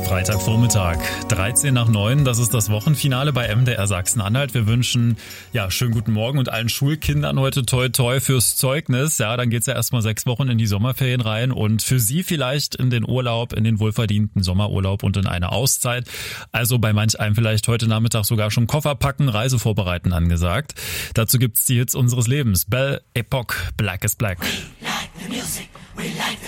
Freitagvormittag, 13 nach 9, das ist das Wochenfinale bei MDR Sachsen-Anhalt. Wir wünschen schönen guten Morgen und allen Schulkindern heute toi toi fürs Zeugnis. Ja, dann geht's ja erstmal 6 Wochen in die Sommerferien rein und für Sie vielleicht in den Urlaub, in den wohlverdienten Sommerurlaub und in eine Auszeit. Also bei manch einem vielleicht heute Nachmittag sogar schon Koffer packen, Reise vorbereiten angesagt. Dazu gibt's die Hits unseres Lebens. Belle Epoque, Black is Black. We like the music.